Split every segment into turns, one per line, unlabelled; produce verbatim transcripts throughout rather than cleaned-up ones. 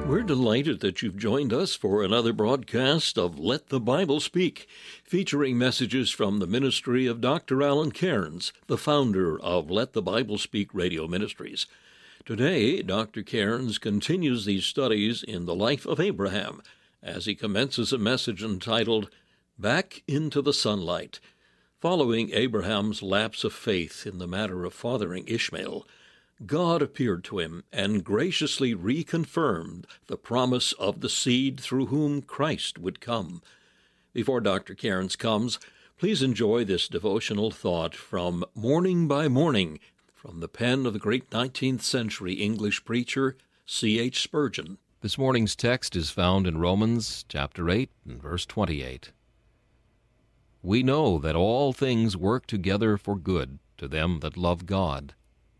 We're delighted that you've joined us for another broadcast of Let the Bible Speak, featuring messages from the ministry of Doctor Alan Cairns, the founder of Let the Bible Speak Radio Ministries. Today, Doctor Cairns continues these studies in the life of Abraham as he commences a message entitled, Back into the Sunlight. Following Abraham's lapse of faith in the matter of fathering Ishmael, God appeared to him and graciously reconfirmed the promise of the seed through whom Christ would come. Before Doctor Cairns comes, please enjoy this devotional thought from Morning by Morning, from the pen of the great nineteenth century English preacher C H Spurgeon.
This morning's text is found in Romans chapter eight and verse twenty-eight. We know that all things work together for good to them that love God.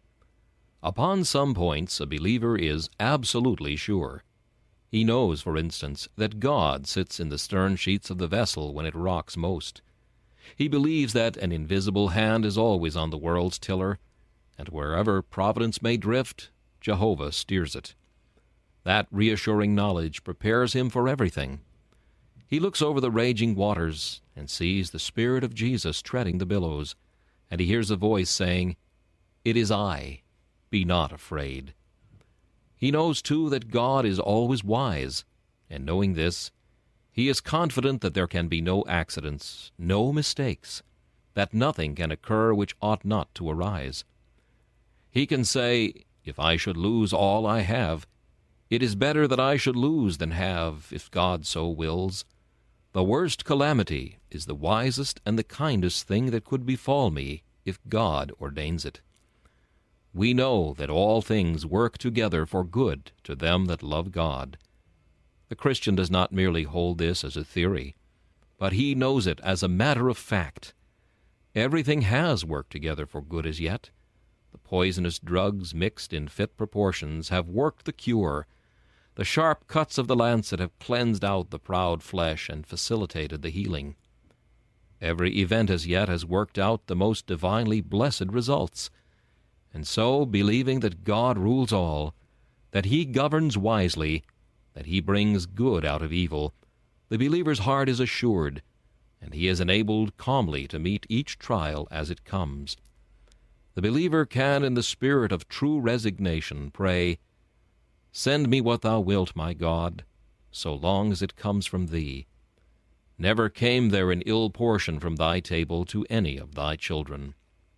Upon some points a believer is absolutely sure. He knows, for instance, that God sits in the stern sheets of the vessel when it rocks most. He believes that an invisible hand is always on the world's tiller, and wherever providence may drift, Jehovah steers it. That reassuring knowledge prepares him for everything. He looks over the raging waters and sees the Spirit of Jesus treading the billows, and he hears a voice saying, "It is I. Be not afraid." He knows, too, that God is always wise, and knowing this, he is confident that there can be no accidents, no mistakes, that nothing can occur which ought not to arise. He can say, "If I should lose all I have, it is better that I should lose than have, if God so wills. The worst calamity is the wisest and the kindest thing that could befall me, if God ordains it." We know that all things work together for good to them that love God. The Christian does not merely hold this as a theory, but he knows it as a matter of fact. Everything has worked together for good as yet. The poisonous drugs mixed in fit proportions have worked the cure. The sharp cuts of the lancet have cleansed out the proud flesh and facilitated the healing. Every event as yet has worked out the most divinely blessed results. And so, believing that God rules all, that He governs wisely, that He brings good out of evil, the believer's heart is assured, and he is enabled calmly to meet each trial as it comes. The believer can, in the spirit of true resignation, pray, "Send me what Thou wilt, my God, so long as it comes from Thee. Never came there an ill portion from Thy table to any of Thy children."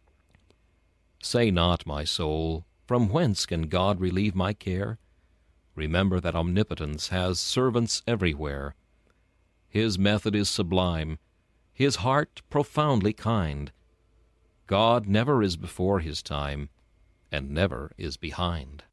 Say not, my soul, "From whence can God relieve my care?" Remember that Omnipotence has servants everywhere. His method is sublime, His heart profoundly kind. God never is before His time, and never is behind.